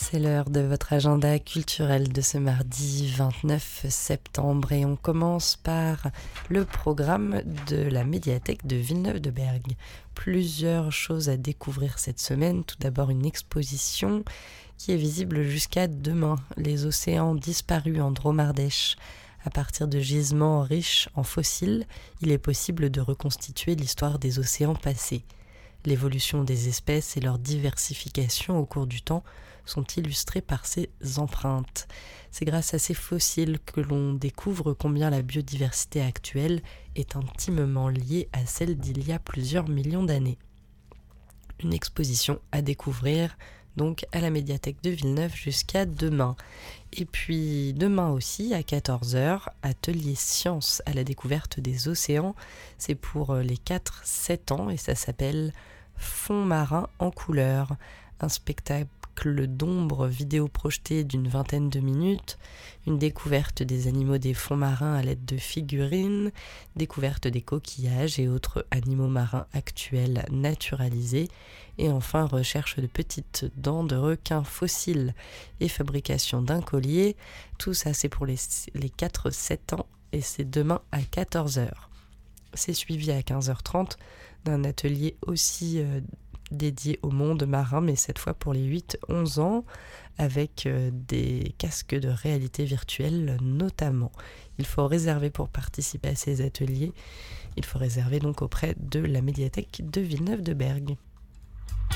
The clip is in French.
C'est l'heure de votre agenda culturel de ce mardi 29 septembre et on commence par le programme de la médiathèque de Villeneuve-de-Berg. Plusieurs choses à découvrir cette semaine. Tout d'abord une exposition qui est visible jusqu'à demain. Les océans disparus en Dromardèche. À partir de gisements riches en fossiles, il est possible de reconstituer l'histoire des océans passés. L'évolution des espèces et leur diversification au cours du temps sont illustrées par ces empreintes. C'est grâce à ces fossiles que l'on découvre combien la biodiversité actuelle est intimement liée à celle d'il y a plusieurs millions d'années. Une exposition à découvrir donc à la médiathèque de Villeneuve jusqu'à demain. Et puis demain aussi à 14h, atelier sciences à la découverte des océans. C'est pour les 4-7 ans et ça s'appelle Fonds marins en couleurs. Un spectacle d'ombre vidéo projetée d'une vingtaine de minutes, une découverte des animaux des fonds marins à l'aide de figurines, découverte des coquillages et autres animaux marins actuels naturalisés, et enfin recherche de petites dents de requins fossiles et fabrication d'un collier. Tout ça c'est pour les 4-7 ans et c'est demain à 14h. C'est suivi à 15h30 d'un atelier aussi dédié au monde marin, mais cette fois pour les 8-11 ans, avec des casques de réalité virtuelle notamment. Il faut réserver pour participer à ces ateliers. Il faut réserver donc auprès de la médiathèque de Villeneuve-de-Berg.